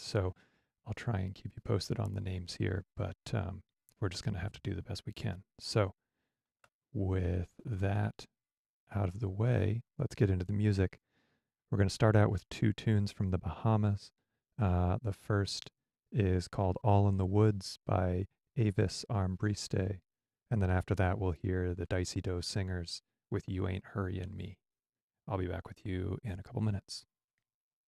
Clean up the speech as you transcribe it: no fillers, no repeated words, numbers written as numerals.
So I'll try and keep you posted on the names here, but we're just going to have to do the best we can. So, with that out of the way, let's get into the music. We're going to start out with two tunes from the Bahamas. The first is called All in the Woods by Avis Armbriste. And then after that, we'll hear the Dicey Doe Singers with You Ain't Hurrying Me. I'll be back with you in a couple minutes.